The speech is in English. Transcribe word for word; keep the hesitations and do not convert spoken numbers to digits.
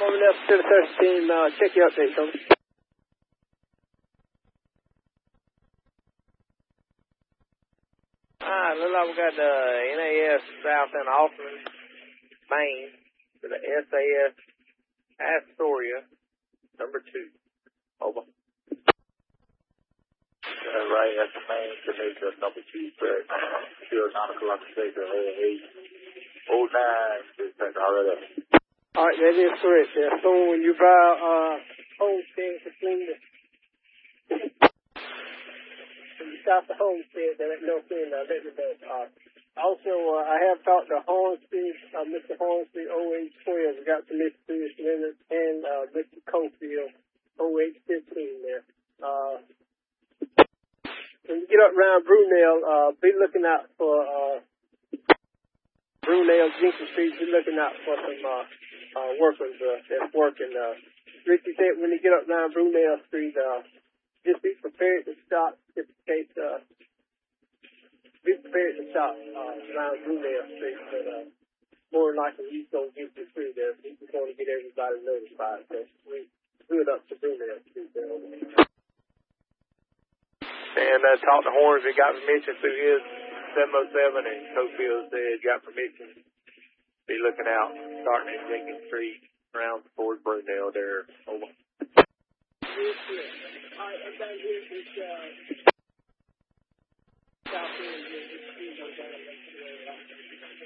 Over left to the thirteen, uh, check your update, Tony. Alright, look like we got the N A S South in Austin, Maine, to the S A S Astoria, number two. Over. Uh, right at the main Jamaica, number two, correct. Still nine o'clock, Jamaica, eight, oh nine, dispatch already. All right, that is correct. Yeah. So when you buy uh, homestead between the when you stop the homestead, there ain't no thing. Uh, let me know. Uh, also, uh, I have talked to Hornsby, uh, Mister Hornsby, O H twelve. We got some Mister Leonard and uh, Mister Cofield, O H fifteen there. Uh, when you get up around Brunel, uh, be looking out for uh, Brunel, Jenkins Street. Be looking out for some. Uh, Uh, workers uh, that's working. Uh, Richie said when you get up down Brunel Street, uh, just be prepared to stop just in case. Uh, be prepared to stop uh, around Brunel Street, but uh, more than likely he's gonna get you through there. He's just going to get everybody notified. So we good up to Brunel Street there. And uh, talked to Horns and got permission through his seven oh seven, and Cofield said got permission. Be looking out, starting at Jenkins Street, around Fort Brunel there. Over. All right, I'm down here with uh,